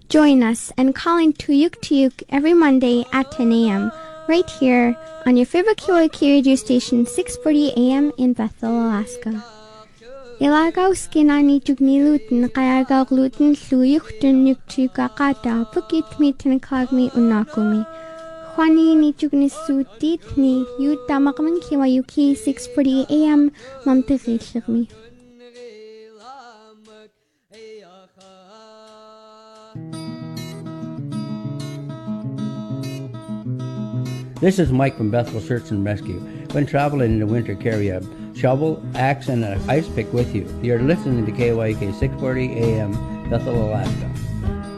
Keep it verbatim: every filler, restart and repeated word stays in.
Join us and call in Tuyuk Tuyuk every Monday at ten a.m. right here on your favorite K Y K radio station, six forty A M in Bethel, Alaska. Ilagaw skinani jugniluten kayagaw gluten luyukten yuktukakata pukit mitin kagmi unakumi. Juani ni jugnisudit ni yutamakman kiwayuki six forty A M mamtirishirmi. This is Mike from Bethel Search and Rescue. When traveling in the winter, carry a shovel, axe, and an ice pick with you. You're listening to K Y K six forty A M, Bethel, Alaska.